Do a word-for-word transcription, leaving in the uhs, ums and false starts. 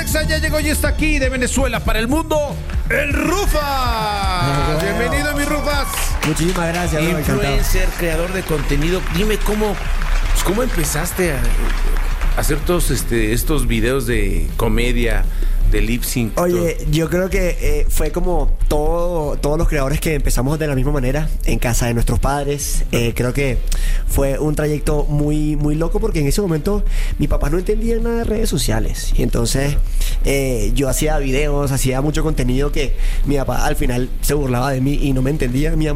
Exa ya llegó y está aquí de Venezuela para el mundo, el Rufas. Bueno. Bienvenido, mi Rufas. Muchísimas gracias, bro, encantado. Influencer, creador de contenido. Dime cómo, pues, cómo empezaste a hacer todos este, estos videos de comedia, de lip sync. Oye, todo. yo creo que eh, fue como todo, todos los creadores que empezamos de la misma manera, en casa de nuestros padres. Eh, creo que fue un trayecto muy, muy loco porque en ese momento mi papá no entendía nada de redes sociales. Y entonces eh, yo hacía videos, hacía mucho contenido que mi papá al final se burlaba de mí y no me entendía. Mi